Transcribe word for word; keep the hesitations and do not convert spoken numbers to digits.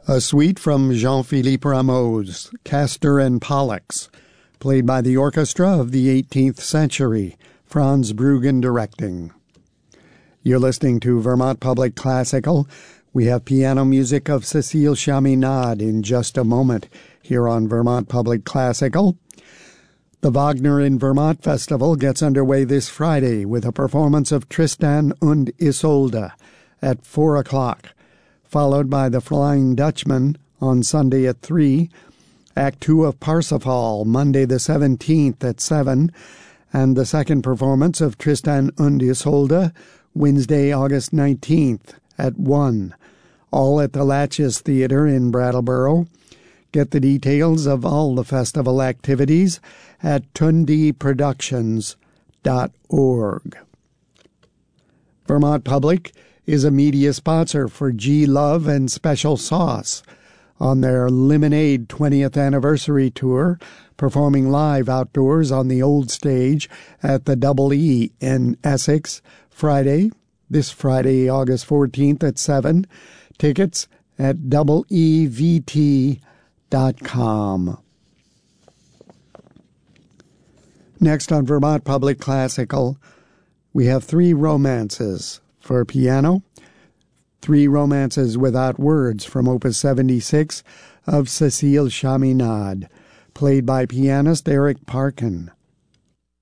A suite from Jean-Philippe Rameau's Castor and Pollux, played by the orchestra of the eighteenth century, Franz Bruggen directing. You're listening to Vermont Public Classical. We have piano music of Cécile Chaminade in just a moment here on Vermont Public Classical. The Wagner in Vermont Festival gets underway this Friday with a performance of Tristan und Isolde at four o'clock, followed by The Flying Dutchman on Sunday at three, Act two of Parsifal Monday the seventeenth at seven, and the second performance of Tristan und Isolde Wednesday, August nineteenth at one, all at the Latches Theatre in Brattleboro. Get the details of all the festival activities at tundi productions dot org. Vermont Public is a media sponsor for G Love and Special Sauce on their Lemonade twentieth Anniversary Tour, performing live outdoors on the old stage at the Double E in Essex Friday, this Friday, August fourteenth at seven. Tickets at double E V T dot com. Next on Vermont Public Classical, we have three romances for piano, three romances without words from Opus seventy-six of Cécile Chaminade, played by pianist Eric Parkin.